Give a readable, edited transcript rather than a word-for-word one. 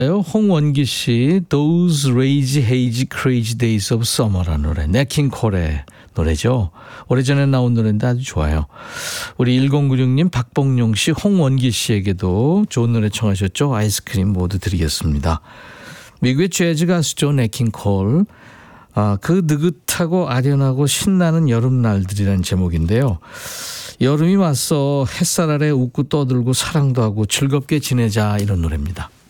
홍원기 씨 Those Rage Hazy Crazy Days of Summer라는 노래 네킹콜의 노래죠. 오래전에 나온 노래인데 아주 좋아요. 우리 1096님 박봉용 씨 홍원기 씨에게도 좋은 노래 청하셨죠. 아이스크림 모두 드리겠습니다. 미국의 재즈 가수죠. 네킹콜. 그 느긋하고 아련하고 신나는 여름날들이라는 제목인데요. 여름이 왔어 햇살 아래 웃고 떠들고 사랑도 하고 즐겁게 지내자 이런 노래입니다.